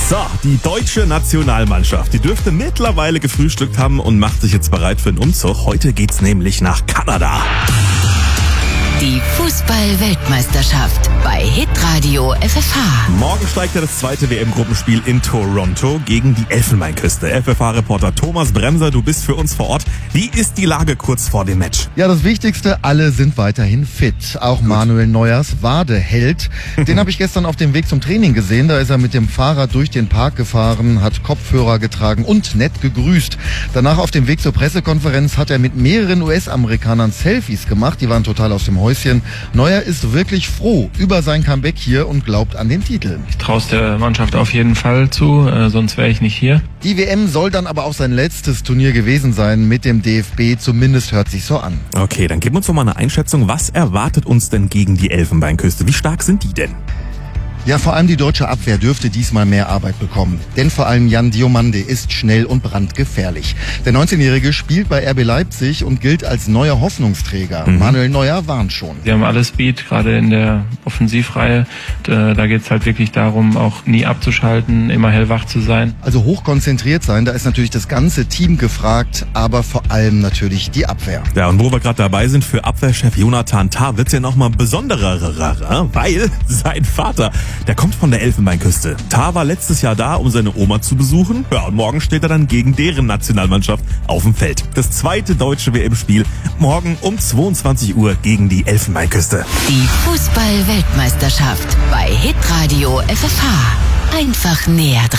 So, die deutsche Nationalmannschaft, die dürfte mittlerweile gefrühstückt haben und macht sich jetzt bereit für den Umzug. Heute geht's nämlich nach Kanada. Die Fußball-Weltmeisterschaft bei Hitradio FFH. Morgen steigt ja das zweite WM-Gruppenspiel in Toronto gegen die Elfenbeinküste. FFH-Reporter Thomas Bremser, du bist für uns vor Ort. Wie ist die Lage kurz vor dem Match? Ja, das Wichtigste, alle sind weiterhin fit. Auch Manuel Neuers Wadeheld. Den habe ich gestern auf dem Weg zum Training gesehen. Da ist er mit dem Fahrrad durch den Park gefahren, hat Kopfhörer getragen und nett gegrüßt. Danach auf dem Weg zur Pressekonferenz hat er mit mehreren US-Amerikanern Selfies gemacht. Die waren total aus dem Häuschen. Neuer ist wirklich froh über sein Comeback hier und glaubt an den Titel. Ich traue es der Mannschaft auf jeden Fall zu, sonst wäre ich nicht hier. Die WM soll dann aber auch sein letztes Turnier gewesen sein mit dem DFB, zumindest hört sich so an. Okay, dann gib uns doch mal eine Einschätzung. Was erwartet uns denn gegen die Elfenbeinküste? Wie stark sind die denn? Ja, vor allem die deutsche Abwehr dürfte diesmal mehr Arbeit bekommen. Denn vor allem Jan Diomande ist schnell und brandgefährlich. Der 19-Jährige spielt bei RB Leipzig und gilt als neuer Hoffnungsträger. Manuel Neuer warnt schon. Sie haben alles Speed, gerade in der Offensivreihe. Da geht es halt wirklich darum, auch nie abzuschalten, immer hellwach zu sein. Also hochkonzentriert sein, da ist natürlich das ganze Team gefragt, aber vor allem natürlich die Abwehr. Ja, und wo wir gerade dabei sind, für Abwehrchef Jonathan Tah wird's ja nochmal besonderer, weil sein Vater, der kommt von der Elfenbeinküste. Tah war letztes Jahr da, um seine Oma zu besuchen. Ja, und morgen steht er dann gegen deren Nationalmannschaft auf dem Feld. Das zweite deutsche WM-Spiel morgen um 22 Uhr gegen die Elfenbeinküste. Die Fußball-Weltmeisterschaft bei Hitradio FFH. Einfach näher dran.